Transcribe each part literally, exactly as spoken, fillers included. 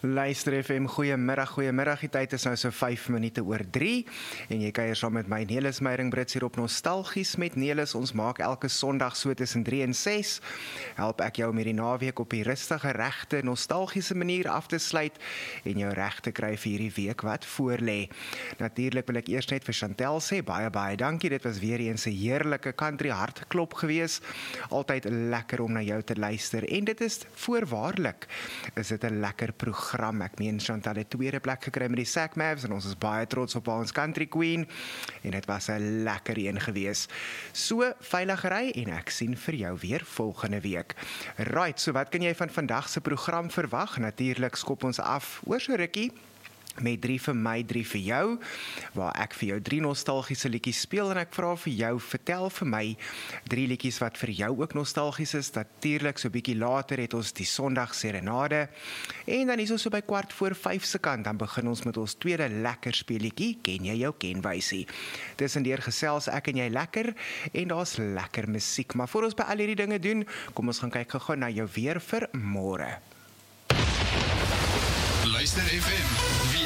Luister F M, goeiemiddag, goeiemiddag, die tyd is nou so vyf minute oor drie, en jy kuier saam met my Nelis Meiring-Brits hier op Nostalgies met Nelis. Ons maak elke Sondag so tussen drie en ses, help ek jou met die naweek op die rustige, regte, nostalgiese manier af te sluit, en jou reg te kry vir hierdie week wat voorlê. Natuurlik wil ek eers net vir Chantel sê, baie, baie dankie, dit was weer eens 'n heerlike country hartklop gewees, altyd lekker om na jou te luister, en dit is voorwaarlik, is dit 'n lekker program. Ek meen Chantal het tweede plek gekry met die Sack Mavs en ons is baie trots op ons country queen en dit was 'n lekker een gewees. So, veilig ry en ek sien vir jou weer volgende week. Right, so wat kan jy van vandag se program verwag? Natuurlik skop ons af oor so rukkie met drie vir my, drie vir jou, waar ek vir jou drie nostalgiese liedjies speel en ek vra vir jou, vertel vir my drie liedjies wat vir jou ook nostalgies is. Natuurlik, so bietjie later het ons die Sondag serenade en dan is ons so by kwart voor vyf se kant, dan begin ons met ons tweede lekker speelietjie, ken jy jou kenwysie. Tussendeur gesels ek en jy lekker en daar's lekker musiek, maar voor ons by al hierdie dinge doen, kom ons gaan kyk gou na jou weer vir môre. Luister F M, weer.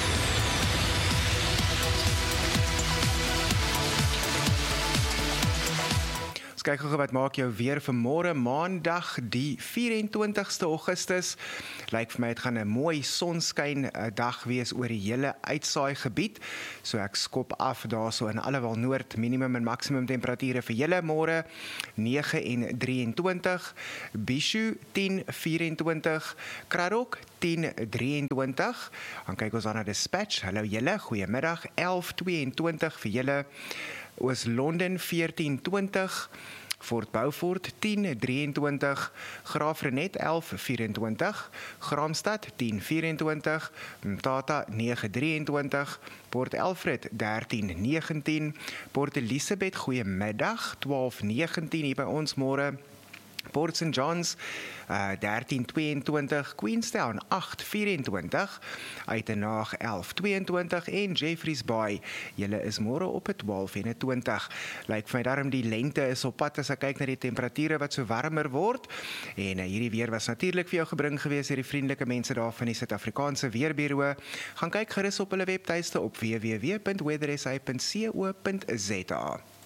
Ons kyk gou wat maak jou weer vir môre, Maandag die vyf-en-twintigste Augustus. Lyk vir my het gaan 'n mooi sonskyn dag wees oor die hele uitsaai gebied. So ek skop af daarso in Allewal Noord minimum en maksimum temperature vir julle môre nege en drieëntwintig, Bishu tien vyf-en-twintig, Kraddock tien drieëntwintig. Dan kyk ons aan na Dispatch. Hallo julle, goeiemiddag, elf tweeëntwintig vir julle. Oos-London veertien twintig, Fort Beaufort tien drieëntwintig, Graafrenet elf vyf-en-twintig, Graamsstad tien vyf-en-twintig, Mthatha nege drieëntwintig, Port Alfred dertien negentien, Port Elizabeth goeiemiddag twaalf negentien hier by ons môre. Port Saint John's uh, dertien tweeëntwintig, Queenstown agt vyf-en-twintig, Uitenhaag elf tweeëntwintig en Jeffreys Bay, julle is môre op het twaalf eenentwintig. Lyk vir my daarom die lente is op pad as ek kyk na die temperature wat so warmer word. En uh, hierdie weer was natuurlik vir jou gebring gewees deur die vriendelike mense daar van die Suid-Afrikaanse Weerbureau. Gaan kyk gerus op hulle webtuiste op w w w punt weather s a punt co punt z a.